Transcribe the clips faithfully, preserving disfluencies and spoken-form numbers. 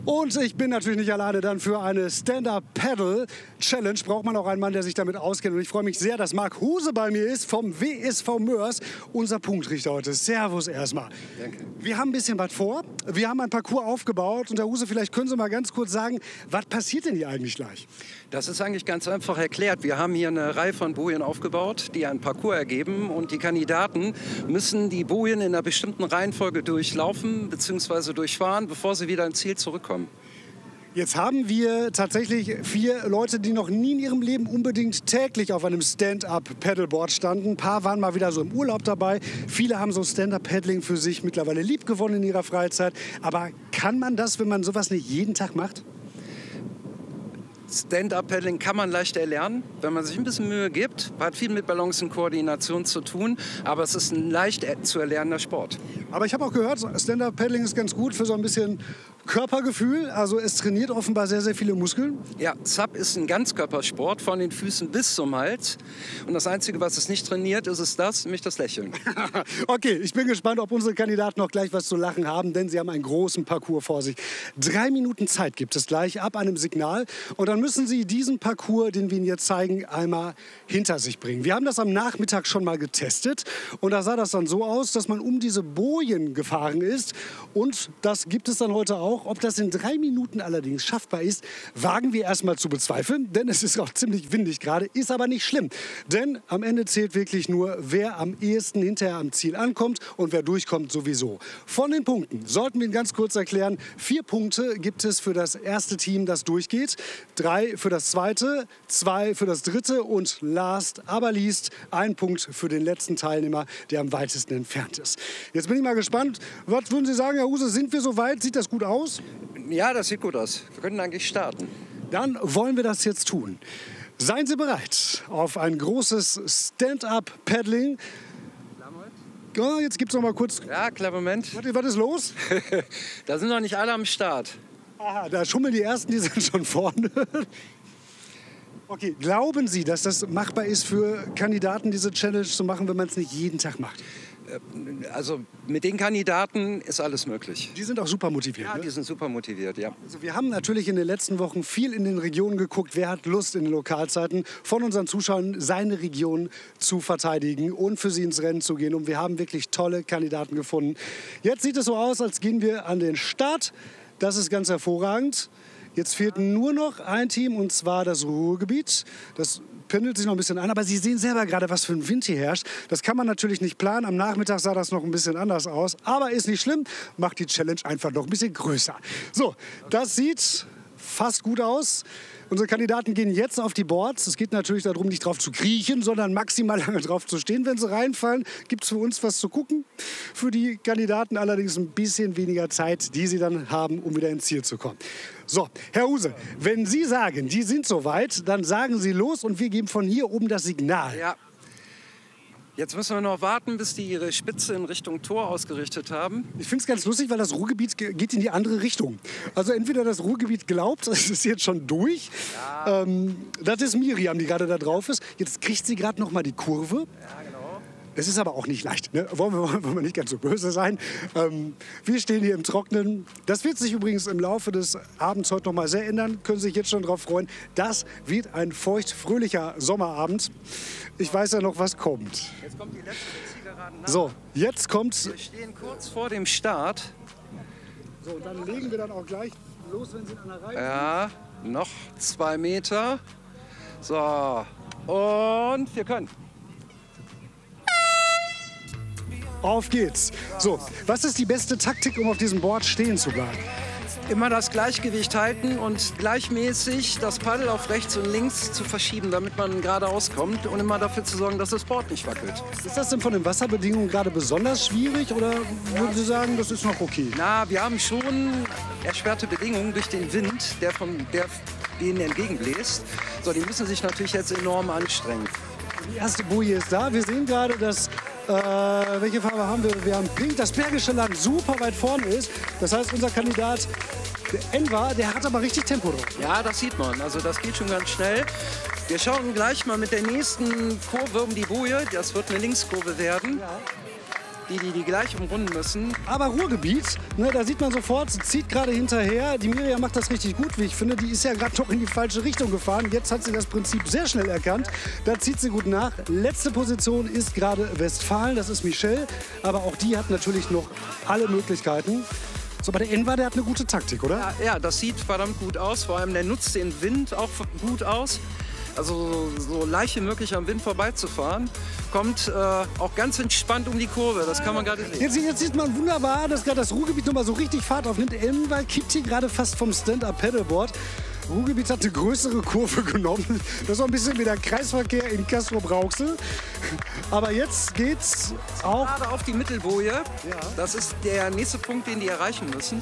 Und ich bin natürlich nicht alleine, dann für eine Stand-Up-Paddle-Challenge braucht man auch einen Mann, der sich damit auskennt. Und ich freue mich sehr, dass Marc Huse bei mir ist vom W S V Moers, unser Punktrichter heute. Servus erstmal. Danke. Wir haben ein bisschen was vor. Wir haben ein Parcours aufgebaut. Und Herr Huse, vielleicht können Sie mal ganz kurz sagen, was passiert denn hier eigentlich gleich? Das ist eigentlich ganz einfach erklärt. Wir haben hier eine Reihe von Bojen aufgebaut, die einen Parcours ergeben. Und die Kandidaten müssen die Bojen in einer bestimmten Reihenfolge durchlaufen bzw. durchfahren, bevor sie wieder ins Ziel zurückkommen. Jetzt haben wir tatsächlich vier Leute, die noch nie in ihrem Leben unbedingt täglich auf einem Stand-Up-Paddleboard standen. Ein paar waren mal wieder so im Urlaub dabei. Viele haben so Stand-Up-Paddling für sich mittlerweile liebgewonnen in ihrer Freizeit. Aber kann man das, wenn man sowas nicht jeden Tag macht? Stand-Up-Paddling kann man leicht erlernen, wenn man sich ein bisschen Mühe gibt. Hat viel mit Balance und Koordination zu tun, aber es ist ein leicht zu erlernender Sport. Aber ich habe auch gehört, Stand-Up-Paddling ist ganz gut für so ein bisschen Körpergefühl. Also es trainiert offenbar sehr, sehr viele Muskeln. Ja, S U P ist ein Ganzkörpersport von den Füßen bis zum Hals. Und das Einzige, was es nicht trainiert, ist es das, nämlich das Lächeln. Okay, ich bin gespannt, ob unsere Kandidaten noch gleich was zu lachen haben, denn sie haben einen großen Parcours vor sich. Drei Minuten Zeit gibt es gleich ab einem Signal. Und dann müssen Sie diesen Parcours, den wir Ihnen jetzt zeigen, einmal hinter sich bringen. Wir haben das am Nachmittag schon mal getestet. Und da sah das dann so aus, dass man um diese Bojen gefahren ist. Und das gibt es dann heute auch. Ob das in drei Minuten allerdings schaffbar ist, wagen wir erstmal zu bezweifeln. Denn es ist auch ziemlich windig gerade, ist aber nicht schlimm. Denn am Ende zählt wirklich nur, wer am ehesten hinterher am Ziel ankommt und wer durchkommt sowieso. Von den Punkten sollten wir Ihnen ganz kurz erklären. Vier Punkte gibt es für das erste Team, das durchgeht. Drei für das zweite, zwei für das dritte und last aber least ein Punkt für den letzten Teilnehmer, der am weitesten entfernt ist. Jetzt bin ich mal gespannt. Was würden Sie sagen, Herr Huse, sind wir so weit? Sieht das gut aus? Ja, das sieht gut aus. Wir können eigentlich starten. Dann wollen wir das jetzt tun. Seien Sie bereit auf ein großes Stand-Up-Paddling. Oh, jetzt gibt es noch mal kurz... Ja, klar, Moment. Was, was ist los? Da sind noch nicht alle am Start. Aha, da schummeln die Ersten, die sind schon vorne. Okay, glauben Sie, dass das machbar ist für Kandidaten, diese Challenge zu machen, wenn man es nicht jeden Tag macht? Also mit den Kandidaten ist alles möglich. Die sind auch super motiviert, Ja, ne? die sind super motiviert, ja. Also wir haben natürlich in den letzten Wochen viel in den Regionen geguckt, wer hat Lust in den Lokalzeiten von unseren Zuschauern seine Region zu verteidigen und für sie ins Rennen zu gehen. Und wir haben wirklich tolle Kandidaten gefunden. Jetzt sieht es so aus, als gehen wir an den Start. Das ist ganz hervorragend. Jetzt fehlt nur noch ein Team, und zwar das Ruhrgebiet. Das pendelt sich noch ein bisschen an, aber Sie sehen selber gerade, was für ein Wind hier herrscht. Das kann man natürlich nicht planen. Am Nachmittag sah das noch ein bisschen anders aus. Aber ist nicht schlimm, macht die Challenge einfach noch ein bisschen größer. So, das sieht fast gut aus. Unsere Kandidaten gehen jetzt auf die Boards. Es geht natürlich darum, nicht drauf zu kriechen, sondern maximal lange drauf zu stehen. Wenn sie reinfallen, gibt es für uns was zu gucken. Für die Kandidaten allerdings ein bisschen weniger Zeit, die sie dann haben, um wieder ins Ziel zu kommen. So, Herr Huse, wenn Sie sagen, die sind soweit, dann sagen Sie los und wir geben von hier oben das Signal. Ja. Jetzt müssen wir noch warten, bis die ihre Spitze in Richtung Tor ausgerichtet haben. Ich finde es ganz lustig, weil das Ruhrgebiet ge- geht in die andere Richtung. Also entweder das Ruhrgebiet glaubt, es ist jetzt schon durch. Ja. Ähm, das ist Miriam, die gerade da drauf ist. Jetzt kriegt sie gerade noch mal die Kurve. Ja, genau. Es ist aber auch nicht leicht, ne? wollen, wir, wollen wir nicht ganz so böse sein. Ähm, wir stehen hier im Trocknen. Das wird sich übrigens im Laufe des Abends heute noch mal sehr ändern. Können Sie sich jetzt schon darauf freuen. Das wird ein feucht-fröhlicher Sommerabend. Ich weiß ja noch, was kommt. Jetzt kommt die letzte Zielgeraden nach. So, jetzt kommt... Wir stehen kurz vor dem Start. So, und dann legen wir dann auch gleich los, wenn Sie in einer Reihe Ja, noch zwei Meter. So, und wir können. Auf geht's. So, was ist die beste Taktik, um auf diesem Board stehen zu bleiben? Immer das Gleichgewicht halten und gleichmäßig das Paddel auf rechts und links zu verschieben, damit man geradeaus kommt und immer dafür zu sorgen, dass das Board nicht wackelt. Ist das denn von den Wasserbedingungen gerade besonders schwierig oder würden Sie sagen, das ist noch okay? Na, wir haben schon erschwerte Bedingungen durch den Wind, der, von, der denen entgegenbläst. So, die müssen sich natürlich jetzt enorm anstrengen. Die erste Boje ist da. Wir sehen gerade, dass, äh, welche Farbe haben wir? Wir haben Pink, das Bergische Land super weit vorne ist. Das heißt, unser Kandidat, der Enver, der hat aber richtig Tempo drauf. Ja, das sieht man. Also das geht schon ganz schnell. Wir schauen gleich mal mit der nächsten Kurve um die Boje. Das wird eine Linkskurve werden. Ja. die die, die gleich umrunden müssen. Aber Ruhrgebiet, ne, da sieht man sofort, sie zieht gerade hinterher. Die Miriam macht das richtig gut, wie ich finde. Die ist ja gerade noch in die falsche Richtung gefahren. Jetzt hat sie das Prinzip sehr schnell erkannt. Da zieht sie gut nach. Letzte Position ist gerade Westfalen, das ist Michelle. Aber auch die hat natürlich noch alle Möglichkeiten. So, aber der Enver, der hat eine gute Taktik, oder? Ja, ja, das sieht verdammt gut aus. Vor allem, der nutzt den Wind auch gut aus. Also so leicht wie möglich am Wind vorbeizufahren. Kommt äh, auch ganz entspannt um die Kurve, das kann man gerade sehen. Jetzt, jetzt sieht man wunderbar, dass gerade das Ruhrgebiet noch mal so richtig Fahrt aufnimmt. Enver kippt hier gerade fast vom Stand-Up-Paddleboard. Ruhrgebiet hat eine größere Kurve genommen. Das ist so ein bisschen wie der Kreisverkehr in Castrop-Rauxel. Aber jetzt geht's auch gerade auf die Mittelboje. Ja. Das ist der nächste Punkt, den die erreichen müssen.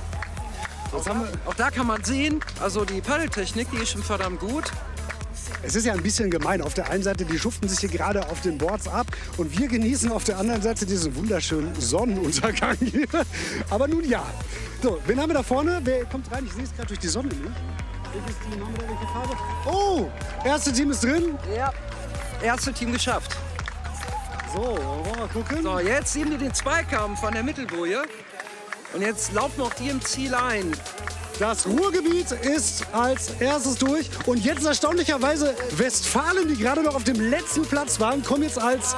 Auch da, auch da kann man sehen, also die Paddeltechnik, die ist schon verdammt gut. Es ist ja ein bisschen gemein. Auf der einen Seite, die schuften sich hier gerade auf den Boards ab und wir genießen auf der anderen Seite diesen wunderschönen Sonnenuntergang hier. Aber nun ja. So, wen haben wir da vorne? Wer kommt rein? Ich sehe es gerade durch die Sonne. Ne? Welches Team haben wir da? Welche Farbe? Oh, erste Team ist drin. Ja, erste Team geschafft. So, wollen wir mal gucken. So, jetzt sehen wir den Zweikampf an der Mittelboje. Und jetzt laufen auch die im Ziel ein. Das Ruhrgebiet ist als erstes durch. Und jetzt erstaunlicherweise Westfalen, die gerade noch auf dem letzten Platz waren, kommen jetzt als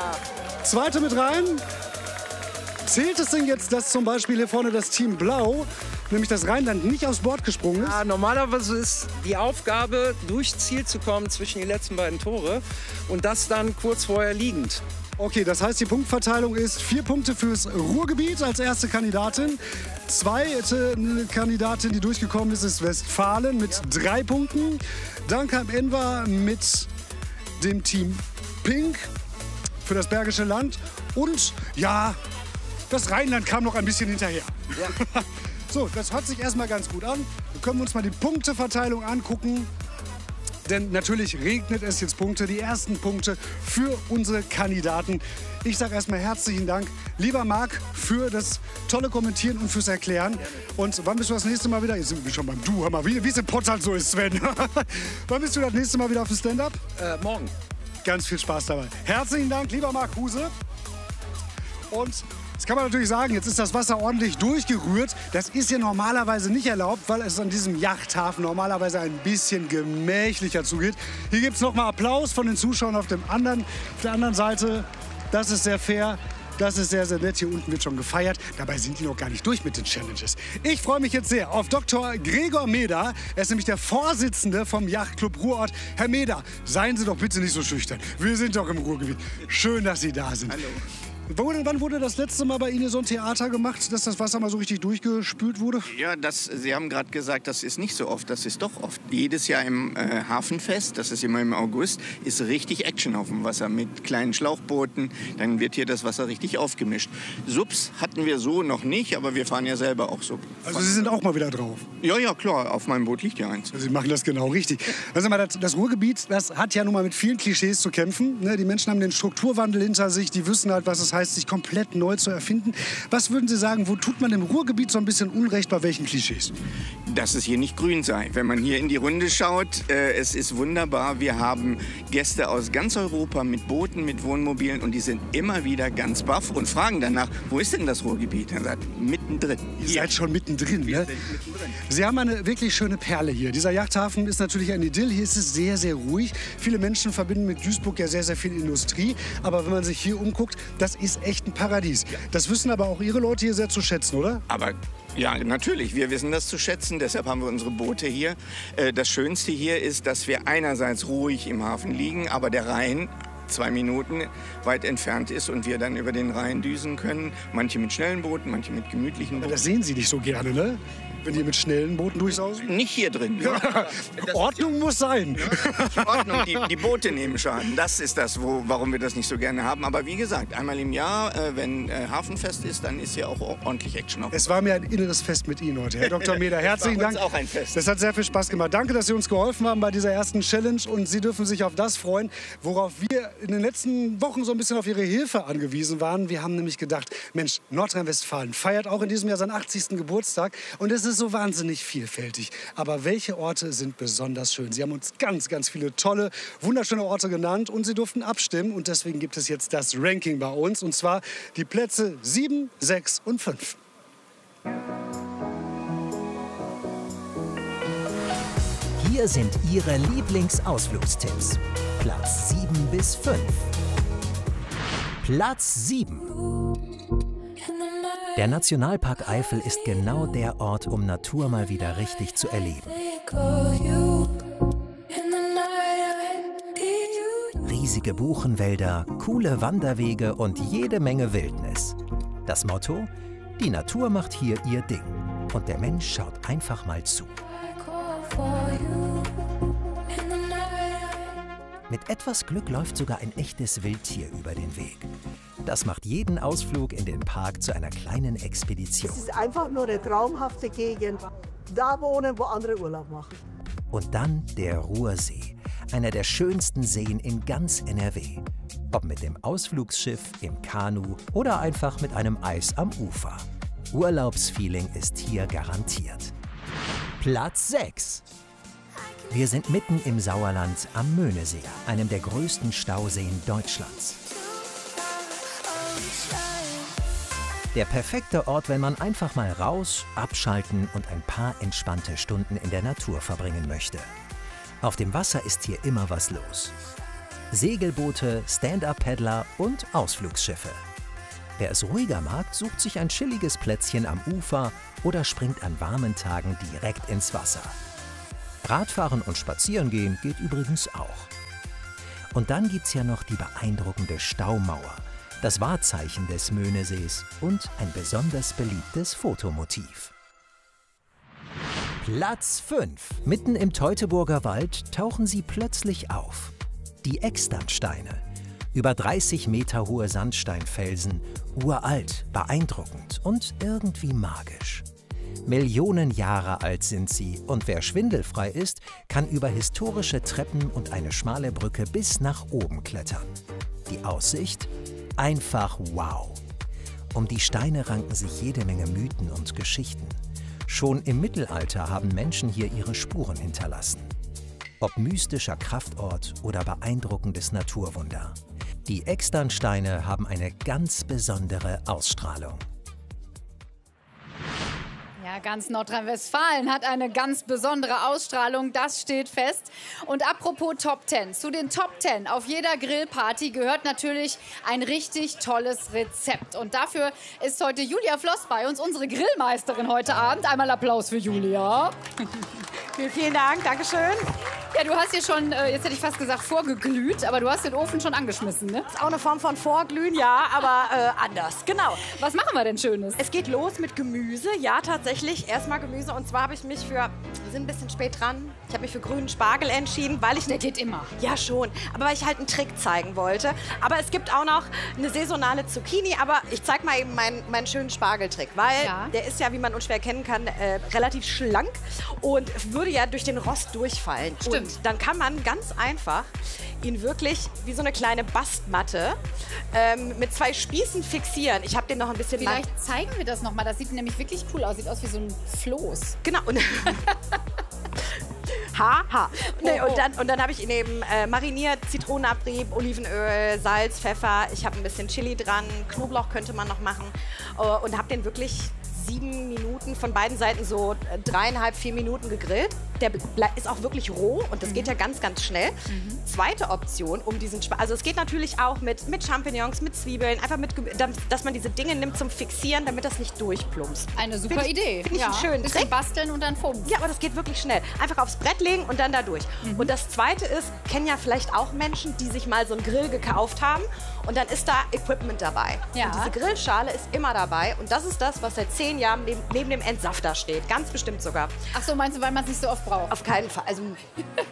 Zweite mit rein. Zählt es denn jetzt, dass zum Beispiel hier vorne das Team Blau, nämlich das Rheinland, nicht aufs Board gesprungen ist? Ja, normalerweise ist die Aufgabe, durchs Ziel zu kommen zwischen die letzten beiden Tore. Und das dann kurz vorher liegend. Okay, das heißt, die Punktverteilung ist vier Punkte fürs Ruhrgebiet als erste Kandidatin. Zweite Kandidatin, die durchgekommen ist, ist Westfalen mit ja. drei Punkten. Dann kam Enver mit dem Team Pink für das Bergische Land. Und ja, das Rheinland kam noch ein bisschen hinterher. Ja. So, das hört sich erstmal ganz gut an. Wir können uns mal die Punkteverteilung angucken. Denn natürlich regnet es jetzt Punkte, die ersten Punkte für unsere Kandidaten. Ich sage erstmal herzlichen Dank, lieber Marc, für das tolle Kommentieren und fürs Erklären. Und wann bist du das nächste Mal wieder? Jetzt sind wir schon beim Du, hör mal, wie es im Pott halt so ist, Sven. Wann bist du das nächste Mal wieder auf dem Stand-Up? Äh, morgen. Ganz viel Spaß dabei. Herzlichen Dank, lieber Marc Huse. Und jetzt kann man natürlich sagen, jetzt ist das Wasser ordentlich durchgerührt. Das ist ja normalerweise nicht erlaubt, weil es an diesem Yachthafen normalerweise ein bisschen gemächlicher zugeht. Hier gibt es nochmal Applaus von den Zuschauern auf, dem anderen, auf der anderen Seite. Das ist sehr fair. Das ist sehr, sehr nett. Hier unten wird schon gefeiert. Dabei sind die noch gar nicht durch mit den Challenges. Ich freue mich jetzt sehr auf Doktor Gregor Meder. Er ist nämlich der Vorsitzende vom Yachtclub Ruhrort. Herr Meder, seien Sie doch bitte nicht so schüchtern. Wir sind doch im Ruhrgebiet. Schön, dass Sie da sind. Hallo. Wann wurde das letzte Mal bei Ihnen so ein Theater gemacht, dass das Wasser mal so richtig durchgespült wurde? Ja, das, Sie haben gerade gesagt, das ist nicht so oft, das ist doch oft. Jedes Jahr im äh, Hafenfest, das ist immer im August, ist richtig Action auf dem Wasser mit kleinen Schlauchbooten. Dann wird hier das Wasser richtig aufgemischt. Subs hatten wir so noch nicht, aber wir fahren ja selber auch Sub. Also Sie sind auch mal wieder drauf? Ja, ja, klar, auf meinem Boot liegt ja eins. Sie machen das genau richtig. Also mal, das, das Ruhrgebiet, das hat ja nun mal mit vielen Klischees zu kämpfen. Ne? Die Menschen haben den Strukturwandel hinter sich, die wissen halt, was es heißt, sich komplett neu zu erfinden. Was würden Sie sagen, wo tut man im Ruhrgebiet so ein bisschen Unrecht, bei welchen Klischees? Dass es hier nicht grün sei. Wenn man hier in die Runde schaut, äh, es ist wunderbar. Wir haben Gäste aus ganz Europa mit Booten, mit Wohnmobilen und die sind immer wieder ganz baff und fragen danach, wo ist denn das Ruhrgebiet? Er sagt, mittendrin. Ihr hier. Seid schon mittendrin, Wir ne? sind mittendrin. Sie haben eine wirklich schöne Perle hier. Dieser Yachthafen ist natürlich ein Idyll. Hier ist es sehr, sehr ruhig. Viele Menschen verbinden mit Duisburg ja sehr, sehr viel Industrie. Aber wenn man sich hier umguckt, das ist echt ein Paradies. Ja. Das wissen aber auch Ihre Leute hier sehr zu schätzen, oder? Aber ja, natürlich. Wir wissen das zu schätzen. Deshalb haben wir unsere Boote hier. Das Schönste hier ist, dass wir einerseits ruhig im Hafen liegen, aber der Rhein zwei Minuten weit entfernt ist und wir dann über den Rhein düsen können. Manche mit schnellen Booten, manche mit gemütlichen Booten. Aber das sehen Sie nicht so gerne, ne? Wenn die mit schnellen Booten durchsausen? Nicht hier drin. Ja. Ordnung muss sein. Ja, Ordnung, die, die Boote nehmen Schaden. Das ist das, wo, warum wir das nicht so gerne haben. Aber wie gesagt, einmal im Jahr, äh, wenn äh, Hafenfest ist, dann ist hier auch ordentlich Action auf. Es war mir ein inneres Fest mit Ihnen heute, Herr Doktor Meder. Herzlichen Dank. Auch ein Fest. Das hat sehr viel Spaß gemacht. Danke, dass Sie uns geholfen haben bei dieser ersten Challenge. Und Sie dürfen sich auf das freuen, worauf wir in den letzten Wochen so ein bisschen auf Ihre Hilfe angewiesen waren. Wir haben nämlich gedacht, Mensch, Nordrhein-Westfalen feiert auch in diesem Jahr seinen achtzigsten Geburtstag und es ist so wahnsinnig vielfältig. Aber welche Orte sind besonders schön? Sie haben uns ganz, ganz viele tolle, wunderschöne Orte genannt und Sie durften abstimmen und deswegen gibt es jetzt das Ranking bei uns und zwar die Plätze sieben, sechs und fünf. Hier sind Ihre Lieblingsausflugstipps. Platz sieben bis fünf. Platz sieben. Der Nationalpark Eifel ist genau der Ort, um Natur mal wieder richtig zu erleben. Riesige Buchenwälder, coole Wanderwege und jede Menge Wildnis. Das Motto? Die Natur macht hier ihr Ding. Und der Mensch schaut einfach mal zu. Mit etwas Glück läuft sogar ein echtes Wildtier über den Weg. Das macht jeden Ausflug in den Park zu einer kleinen Expedition. Es ist einfach nur eine traumhafte Gegend. Da wohnen, wo andere Urlaub machen. Und dann der Ruhrsee, einer der schönsten Seen in ganz N R W. Ob mit dem Ausflugsschiff, im Kanu oder einfach mit einem Eis am Ufer. Urlaubsfeeling ist hier garantiert. Platz sechs. Wir sind mitten im Sauerland am Möhnesee, einem der größten Stauseen Deutschlands. Der perfekte Ort, wenn man einfach mal raus, abschalten und ein paar entspannte Stunden in der Natur verbringen möchte. Auf dem Wasser ist hier immer was los. Segelboote, Stand-Up-Paddler und Ausflugsschiffe. Wer es ruhiger mag, sucht sich ein chilliges Plätzchen am Ufer oder springt an warmen Tagen direkt ins Wasser. Radfahren und Spazierengehen geht übrigens auch. Und dann gibt's ja noch die beeindruckende Staumauer, das Wahrzeichen des Möhnesees und ein besonders beliebtes Fotomotiv. Platz fünf. Mitten im Teutoburger Wald tauchen sie plötzlich auf. Die Externsteine. Über dreißig Meter hohe Sandsteinfelsen, uralt, beeindruckend und irgendwie magisch. Millionen Jahre alt sind sie und wer schwindelfrei ist, kann über historische Treppen und eine schmale Brücke bis nach oben klettern. Die Aussicht? Einfach wow! Um die Steine ranken sich jede Menge Mythen und Geschichten. Schon im Mittelalter haben Menschen hier ihre Spuren hinterlassen. Ob mystischer Kraftort oder beeindruckendes Naturwunder. Die Externsteine haben eine ganz besondere Ausstrahlung. Ja, ganz Nordrhein-Westfalen hat eine ganz besondere Ausstrahlung, das steht fest. Und apropos Top Ten, zu den Top Ten auf jeder Grillparty gehört natürlich ein richtig tolles Rezept. Und dafür ist heute Julia Floss bei uns, unsere Grillmeisterin heute Abend. Einmal Applaus für Julia. Vielen, vielen Dank, Dankeschön. Ja, du hast hier schon, jetzt hätte ich fast gesagt, vorgeglüht, aber du hast den Ofen schon angeschmissen, ne? Das ist auch eine Form von Vorglühen, ja, aber äh, anders, genau. Was machen wir denn Schönes? Es geht los mit Gemüse, ja, tatsächlich. Erstmal Gemüse und zwar habe ich mich für, wir sind ein bisschen spät dran, ich habe mich für grünen Spargel entschieden, weil ich... Der geht immer. Ja, schon, aber weil ich halt einen Trick zeigen wollte. Aber es gibt auch noch eine saisonale Zucchini, aber ich zeige mal eben meinen, meinen schönen Spargeltrick, weil ja. der ist ja, wie man unschwer erkennen kann, äh, relativ schlank und würde ja durch den Rost durchfallen. Stimmt. Und dann kann man ganz einfach ihn wirklich wie so eine kleine Bastmatte ähm, mit zwei Spießen fixieren. Ich habe den noch ein bisschen... Vielleicht lang zeigen wir das noch mal. Das sieht nämlich wirklich cool aus. Sieht aus wie so ein Floß. Genau. Und ha, ha. Nee, Oh, oh. Und dann, und dann habe ich ihn eben äh, mariniert, Zitronenabrieb, Olivenöl, Salz, Pfeffer. Ich habe ein bisschen Chili dran, Knoblauch könnte man noch machen. Uh, und habe den wirklich sieben Minuten von beiden Seiten so dreieinhalb, vier Minuten gegrillt. Der ist auch wirklich roh und das mhm. geht ja ganz, ganz schnell. Mhm. Zweite Option, um diesen Sp also es geht natürlich auch mit, mit Champignons, mit Zwiebeln, einfach mit, dass man diese Dinge nimmt zum Fixieren, damit das nicht durchplumpst. Eine super find ich, Idee. Finde ich ja. einen schönen Bisschen Trick. basteln und dann fumms. Ja, aber das geht wirklich schnell. Einfach aufs Brett legen und dann da durch. Mhm. Und das Zweite ist, kennen ja vielleicht auch Menschen, die sich mal so einen Grill gekauft haben und dann ist da Equipment dabei. Ja. Und diese Grillschale ist immer dabei und das ist das, was seit zehn Jahren neben, neben dem Entsafter steht. Ganz bestimmt sogar. Ach so, meinst du, weil man es nicht so oft braucht? Auf keinen Fall. Also,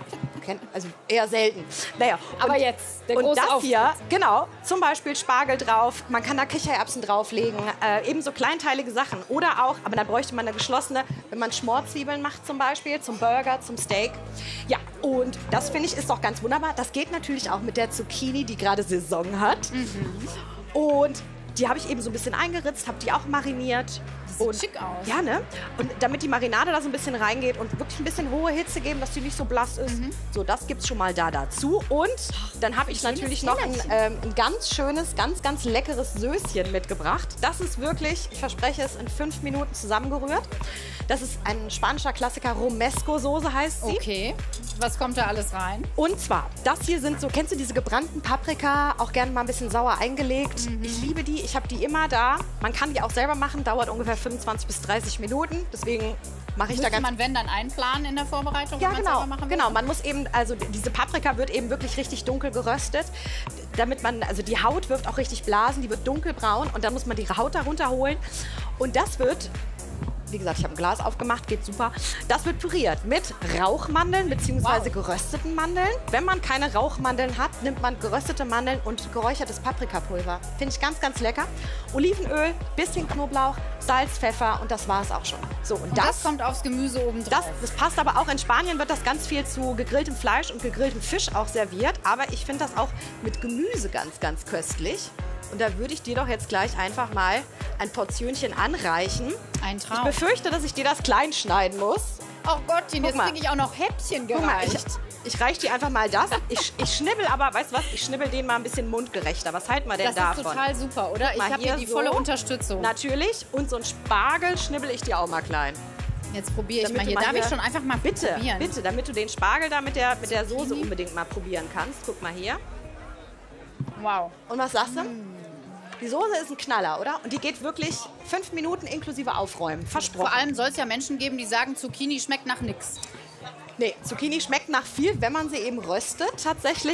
kennt, also eher selten. Naja, Aber und, jetzt, der und große das hier, Auftritt. genau, zum Beispiel Spargel drauf, man kann da Kichererbsen drauflegen, äh, eben so kleinteilige Sachen. Oder auch, aber dann bräuchte man eine geschlossene, wenn man Schmorzwiebeln macht zum Beispiel, zum Burger, zum Steak. Ja, und das finde ich ist doch ganz wunderbar. Das geht natürlich auch mit der Zucchini, die gerade Saison hat. Mhm. Und die habe ich eben so ein bisschen eingeritzt, habe die auch mariniert. Sieht und, schick aus. Ja, ne? Und damit die Marinade da so ein bisschen reingeht und wirklich ein bisschen hohe Hitze geben, dass die nicht so blass ist. Mhm. So, das gibt's schon mal da dazu. Und dann habe ich natürlich noch ein, ähm, ein ganz schönes, ganz, ganz leckeres Söschen mitgebracht. Das ist wirklich, ich verspreche es, in fünf Minuten zusammengerührt. Das ist ein spanischer Klassiker, Romesco-Soße heißt sie. Okay, was kommt da alles rein? Und zwar, das hier sind so, kennst du diese gebrannten Paprika, auch gerne mal ein bisschen sauer eingelegt. Mhm. Ich liebe die, ich habe die immer da. Man kann die auch selber machen, dauert ungefähr fünfundzwanzig bis dreißig Minuten. Deswegen mache ich da Müsste ganz... man, wenn, dann einplanen in der Vorbereitung? Ja, wenn man's genau, selber machen will? genau. Man muss eben, also diese Paprika wird eben wirklich richtig dunkel geröstet, damit man, also die Haut wirft auch richtig Blasen, die wird dunkelbraun und dann muss man die Haut darunter holen und das wird... Wie gesagt, ich habe ein Glas aufgemacht, geht super. Das wird püriert mit Rauchmandeln bzw. Wow. gerösteten Mandeln. Wenn man keine Rauchmandeln hat, nimmt man geröstete Mandeln und geräuchertes Paprikapulver. Finde ich ganz, ganz lecker. Olivenöl, bisschen Knoblauch, Salz, Pfeffer und das war es auch schon. So, und, Und das, das kommt aufs Gemüse oben das, drauf. das passt aber auch. In Spanien wird das ganz viel zu gegrilltem Fleisch und gegrilltem Fisch auch serviert. Aber ich finde das auch mit Gemüse ganz, ganz köstlich. Und da würde ich dir doch jetzt gleich einfach mal ein Portionchen anreichen. Ein Ich Traum. befürchte, dass ich dir das klein schneiden muss. Oh Gottchen, Guck jetzt mal. kriege ich auch noch Häppchen Guck mal, ich, gereicht. ich reiche dir einfach mal das. Ich, ich schnibbel aber, weißt du was, ich schnibbel den mal ein bisschen mundgerechter. Was halten wir denn Das davon? ist total super, oder? Ich mal habe hier hier die so. volle Unterstützung. Natürlich. Und so ein Spargel schnibbel ich dir auch mal klein. Jetzt probiere ich Damit mal du hier. mal Darf hier- ich schon einfach mal Bitte, probieren? bitte, damit du den Spargel da mit der, mit der Soße Zucchini. unbedingt mal probieren kannst. Guck mal hier. Wow. Und was sagst du? Die Soße ist ein Knaller, oder? Und die geht wirklich fünf Minuten inklusive Aufräumen. Versprochen. Vor allem soll es ja Menschen geben, die sagen, Zucchini schmeckt nach nix. Nee, Zucchini schmeckt nach viel, wenn man sie eben röstet tatsächlich.